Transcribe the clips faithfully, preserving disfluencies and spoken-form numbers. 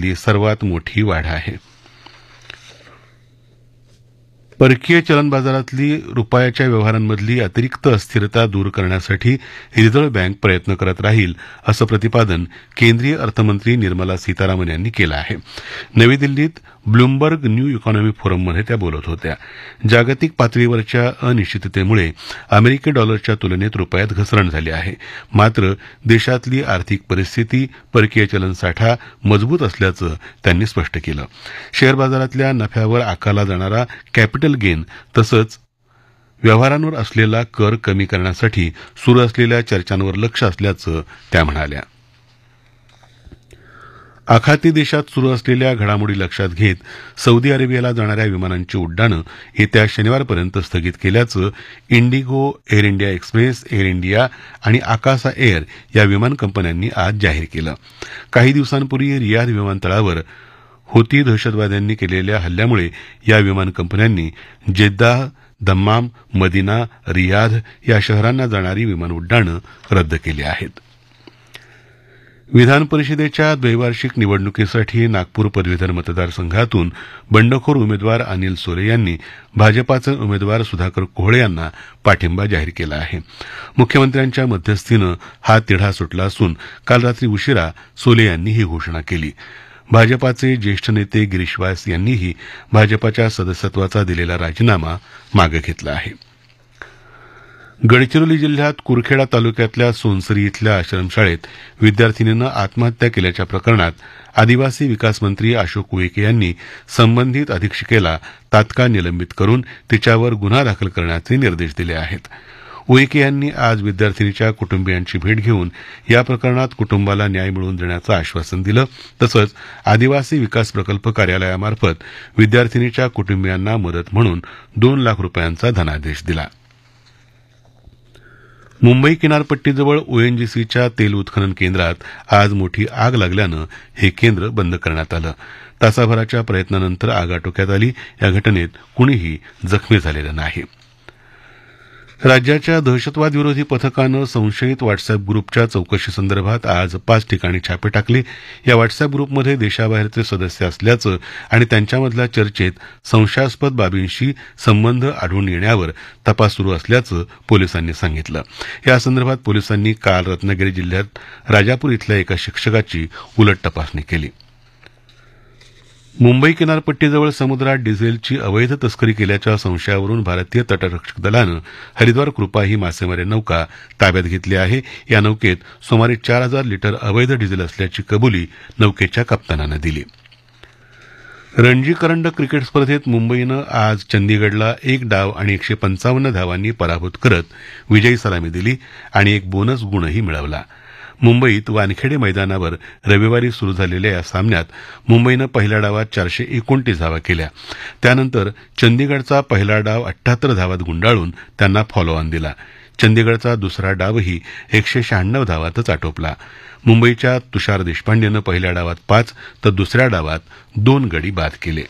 इतिहासातली सर्वात मोठी वाढ आहे. परकीय चलन बाजारातली रुपयाच्या व्यवहारांमधली अतिरिक्त अस्थिरता दूर करण्यासाठी रिझर्व्ह बँक प्रयत्न करत राहील असं प्रतिपादन केंद्रीय अर्थमंत्री निर्मला सीतारामन यांनी केलं आहे. नवी दिल्लीत ब्लूमबर्ग न्यू इकॉनॉमी फोरममध्ये त्या बोलत होत्या. जागतिक पातळीवरच्या अनिश्चिततेमुळे अमेरिकी डॉलरच्या तुलनेत रुपयात घसरण झाली आहे. मात्र देशातली आर्थिक परिस्थिती, परकीय चलन साठा मजबूत असल्याचं त्यांनी स्पष्ट केलं. शेअर बाजारातल्या नफ्यावर आकारला जाणारा कॅपिटल गेन तसंच व्यवहारांवर असलेला कर कमी करण्यासाठी सुरू असलेल्या चर्चांवर लक्ष असल्याचं त्या म्हणाल्या. आखाती देशात सुरू असलेल्या घडामोडी लक्षात घेत सौदी अरेबियाला जाणाऱ्या विमानांची उड्डाणं येत्या शनिवारपर्यंत स्थगित केल्याचं Indigo, air India express, air India आणि आकासा एअर या विमान कंपन्यांनी आज जाहीर केलं. काही दिवसांपूर्वी रियाध विमानतळावर होती दहशतवाद्यांनी केलेल्या हल्ल्यामुळे या विमान कंपन्यांनी जेद्दाह, दम्माम, मदिना, रियाध या शहरांना जाणारी विमान उड्डाणं रद्द केली आहेत. विधान परिषदेच्या द्वैवार्षिक निवडणुकीसाठी नागपूर पदवीधर मतदारसंघातून बंडखोर उमेदवार अनिल सोले यांनी भाजपाचे उमेदवार सुधाकर कोहळे यांना पाठिंबा जाहीर केला आहे. मुख्यमंत्र्यांच्या मध्यस्थीनं हा तिढा सुटला असून काल रात्री उशिरा सोले यांनी ही घोषणा केली. भाजपाचे ज्येष्ठ नेते गिरीश व्यास यांनीही भाजपाच्या सदस्यत्वाचा दिलेला राजीनामा मागे घेतला आहे. गडचिरोली जिल्ह्यात कुरखेडा तालुक्यातल्या सोनसरी इथल्या आश्रमशाळेत विद्यार्थिनीनं आत्महत्या केल्याच्या प्रकरणात आदिवासी विकास मंत्री अशोक उईके यांनी संबंधित अधीक्षिकेला तात्काळ निलंबित करून तिच्यावर गुन्हा दाखल करण्याचे निर्देश दिले आहेत. उईके यांनी आज विद्यार्थिनीच्या कुटुंबियांची भेट घेऊन या प्रकरणात कुटुंबाला न्याय मिळवून देण्याचं आश्वासन दिलं. तसंच आदिवासी विकास प्रकल्प कार्यालयामार्फत विद्यार्थिनीच्या कुटुंबियांना मदत म्हणून दोन लाख रुपयांचा धनादेश दिला. मुंबई किनारपट्टीजवळ ओएनजीसीच्या तेल उत्खनन केंद्रात आज मोठी आग लागल्यानं हे केंद्र बंद करण्यात आलं. तासाभराच्या प्रयत्नानंतर आग आटोक्यात आली. या घटनेत कुणीही जखमी झालेलं नाही. राज्याच्या दहशतवाद विरोधी पथकानं संशयित व्हॉट्सअप ग्रुपच्या चौकशीसंदर्भात आज पाच ठिकाणी छापे टाकले. या व्हॉट्सअप ग्रुपमध्ये देशाबाहेरचे सदस्य असल्याचं आणि त्यांच्यामधल्या चर्चेत संशयास्पद बाबींशी संबंध आढळून येण्यावर तपास सुरू असल्याचं पोलिसांनी सांगितलं. यासंदर्भात पोलिसांनी काल रत्नागिरी जिल्ह्यात राजापूर इथल्या एका शिक्षकाची उलट तपासणी केली. मुंबई किनारपट्टीजवळ समुद्रात डिझेलची अवैध तस्करी केल्याच्या संशयावरून भारतीय तटरक्षक दलानं हरिद्वार कृपा ही मासेमारी नौका ताब्यात घेतली आहे. या नौकेत सुमारे चार हजार लिटर अवैध डिझेल असल्याची कबुली नौकेच्या कप्तानानं दिली. रणजी करंडक क्रिकेट स्पर्धेत मुंबईनं आज चंदीगडला एक डाव आणि एकशे पंचावन्न धावांनी पराभूत करत विजयी सलामी दिली आणि एक बोनस गुणही मिळवला. मुंबईत वानखेडे मैदानावर रविवारी सुरू झालेल्या या सामन्यात मुंबईनं पहिल्या डावात चारशे एकोणतीस धावा केल्या. त्यानंतर चंदीगडचा पहिला डाव अठ्ठ्याहत्तर धावात गुंडाळून त्यांना फॉलो ऑन दिला. चंदीगडचा दुसरा डावही एकशे शहाण्णव धावातच आटोपला. मुंबईच्या तुषार देशपांडेनं पहिल्या डावात पाच तर दुसऱ्या डावात दोन गडी बाद केले.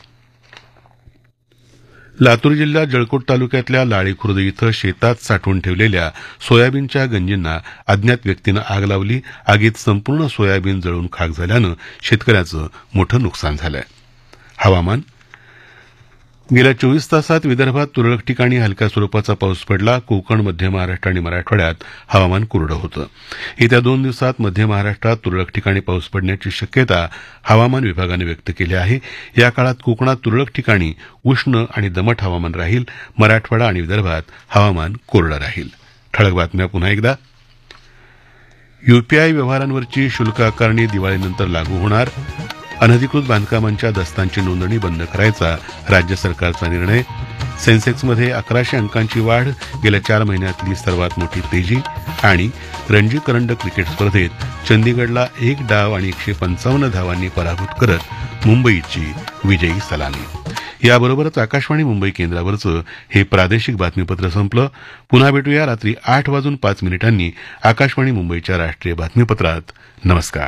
लातूर जिल्ह्यात जळकोट तालुक्यातल्या लाळी खुर्द इथं शेतात साठवून ठेवलेल्या सोयाबीनच्या गंजींना अज्ञात व्यक्तीनं आग लावली. आगीत संपूर्ण सोयाबीन जळून खाक झाल्यानं शेतकऱ्याचं मोठं नुकसान झालं. हवामान. गेल्या चोवीस तासात विदर्भात तुरळक ठिकाणी हलक्या स्वरूपाचा पाऊस पडला. कोकण, मध्य महाराष्ट्र आणि मराठवाड्यात हवामान कोरडं होतं. येत्या दोन दिवसात मध्य महाराष्ट्रात तुरळक ठिकाणी पाऊस पडण्याची शक्यता हवामान विभागानं व्यक्त केली आहे. या काळात कोकणात तुरळक ठिकाणी उष्ण आणि दमट हवामान राहील. मराठवाडा आणि विदर्भात हवामान कोरडं राहील. ठळक बातम्या पुन्हा एकदा. यूपीआय व्यवहारांवरची शुल्क आकारणी दिवाळीनंतर लागू होणार. अनधिकृत बांधकामांच्या दस्तांची नोंदणी बंद करायचा राज्य सरकारचा निर्णय. सेन्सेक्समध्ये अकराशे अंकांची वाढ, गेल्या चार महिन्यातली सर्वात मोठी तेजी. आणि रणजी करंडक क्रिकेट स्पर्धेत चंदीगडला एक डाव आणि एकशे पंचावन्न धावांनी पराभूत करत मुंबईची विजयी सलामी. याबरोबरच आकाशवाणी मुंबई केंद्रावरचं हे प्रादेशिक बातमीपत्र संपलं. पुन्हा भेटूया रात्री आठ वाजून पाच मिनिटांनी आकाशवाणी मुंबईच्या राष्ट्रीय बातमीपत्रात. नमस्कार.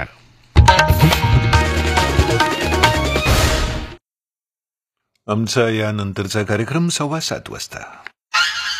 आमचा यानंतरचा कार्यक्रम सव्वा सात वाजता.